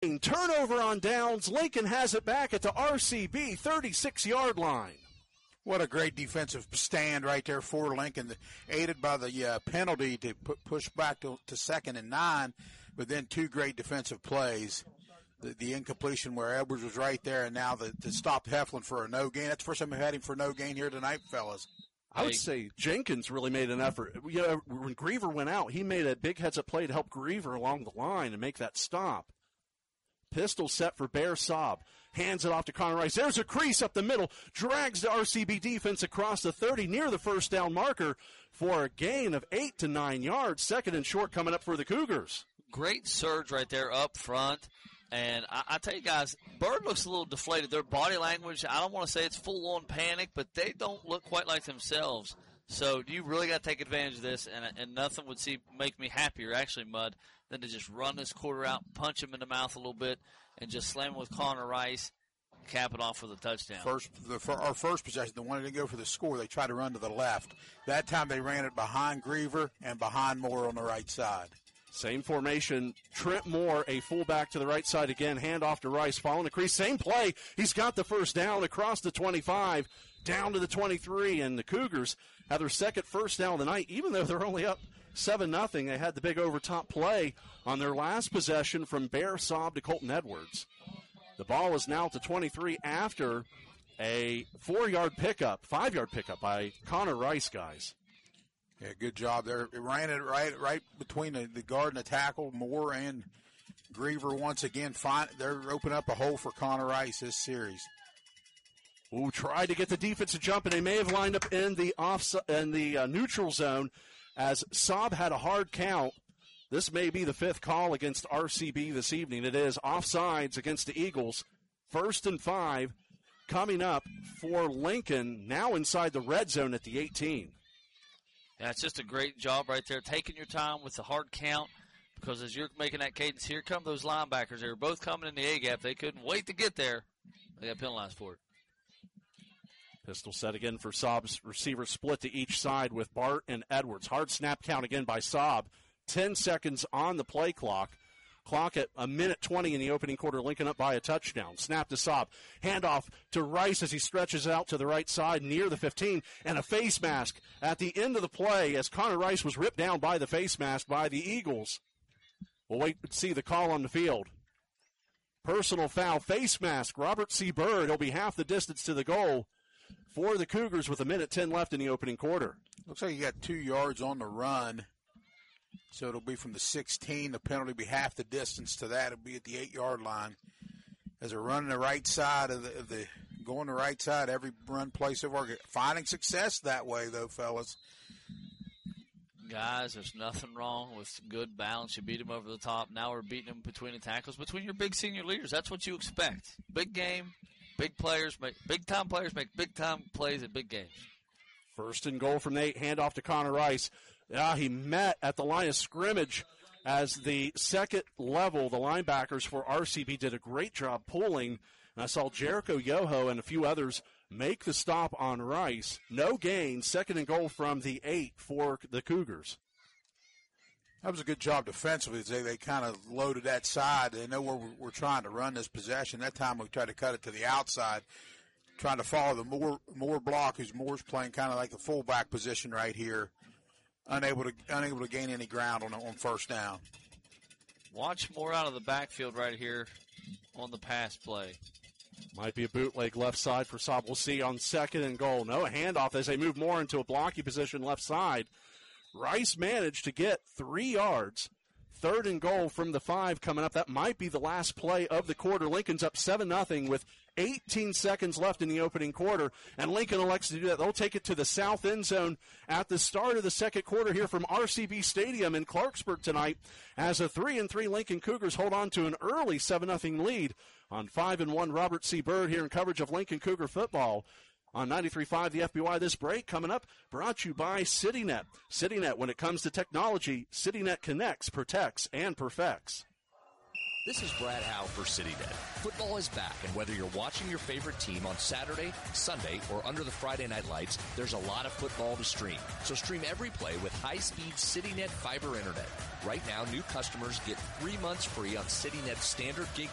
Turnover on downs. Lincoln has it back at the RCB 36-yard line. What a great defensive stand right there for Lincoln, aided by the penalty to push back to 2nd and 9, but then 2 great defensive plays. The incompletion where Edwards was right there, and now to stop Heflin for a no gain. That's the first time we've had him for no gain here tonight, fellas. I would say Jenkins really made an effort. You know, when Griever went out, he made a big heads-up play to help Griever along the line and make that stop. Pistol set for Bear Saab. Hands it off to Connor Rice. There's a crease up the middle. Drags the RCB defense across the 30 near the first down marker for a gain of 8 to 9 yards. 2nd and short coming up for the Cougars. Great surge right there up front. And I tell you guys, Bird looks a little deflated. Their body language, I don't want to say it's full-on panic, but they don't look quite like themselves. So you really got to take advantage of this, and nothing would make me happier, actually, Mud, than to just run this quarter out, punch him in the mouth a little bit, and just slam him with Connor Rice, cap it off with a touchdown. Our first possession, the one that didn't go for the score, they tried to run to the left. That time they ran it behind Griever and behind Moore on the right side. Same formation. Trent Moore, a fullback to the right side again. Hand off to Rice, following the crease. Same play. He's got the first down across the 25, down to the 23, and the Cougars have their second first down of the night, even though they're only up 7-0. They had the big over-top play on their last possession from Bear Saab to Colton Edwards. The ball is now at the 23 after a 5-yard pickup by Connor Rice, guys. Yeah, good job there. It ran it right between the guard and the tackle. Moore and Griever once again they're opening up a hole for Connor Rice this series. Ooh, tried to get the defense to jump, and they may have lined up in the neutral zone as Saab had a hard count. This may be the 5th call against RCB this evening. It is offsides against the Eagles. 1st and 5 coming up for Lincoln, now inside the red zone at the 18. Yeah, it's just a great job right there, taking your time with the hard count, because as you're making that cadence, here come those linebackers. They were both coming in the A-gap. They couldn't wait to get there. They got penalized for it. Pistol set again for Saab's receivers split to each side with Bart and Edwards. Hard snap count again by Saab. 10 seconds on the play clock. Clock at 1:20 in the opening quarter. Lincoln up by a touchdown. Snap to Saab. Handoff to Rice as he stretches out to the right side near the 15. And a face mask at the end of the play as Connor Rice was ripped down by the face mask by the Eagles. We'll wait to see the call on the field. Personal foul, face mask. Robert C. Bird. He'll be half the distance to the goal for the Cougars with 1:10 left in the opening quarter. Looks like you got 2 yards on the run. So it'll be from the 16. The penalty will be half the distance to that. It'll be at the 8-yard line. As they're running the right side going the right side, every run play so far. Finding success that way, though, fellas. Guys, there's nothing wrong with good balance. You beat them over the top. Now we're beating them between the tackles, between your big senior leaders. That's what you expect. Big game, big players, big-time players make big-time plays at big games. 1st and goal from the 8. Handoff to Connor Rice. He met at the line of scrimmage as the second level. The linebackers for RCB did a great job pulling. And I saw Jericho Yoho and a few others make the stop on Rice. No gain. 2nd and goal from the 8 for the Cougars. That was a good job defensively. They kind of loaded that side. They know where we're trying to run this possession. That time we tried to cut it to the outside, trying to follow the Moore block, who's Moore's playing kind of like the fullback position right here. Unable to gain any ground on first down. Watch Moore out of the backfield right here on the pass play. Might be a bootleg left side for Saab. We'll see on 2nd and goal. No handoff as they move more into a blocky position left side. Rice managed to get 3 yards. 3rd and goal from the 5 coming up. That might be the last play of the quarter. Lincoln's up 7-0 with 18 seconds left in the opening quarter, and Lincoln elects to do that. They'll take it to the south end zone at the start of the second quarter here from RCB Stadium in Clarksburg tonight as a 3-3 Lincoln Cougars hold on to an early 7-0 lead on 5-1 Robert C. Bird here in coverage of Lincoln Cougar football. On 93.5, the FBY, this break coming up, brought to you by CityNet. CityNet, when it comes to technology, CityNet connects, protects, and perfects. This is Brad Howe for CityNet. Football is back, and whether you're watching your favorite team on Saturday, Sunday, or under the Friday night lights, there's a lot of football to stream. So stream every play with high-speed CityNet fiber internet. Right now, new customers get 3 months free on CityNet's standard gig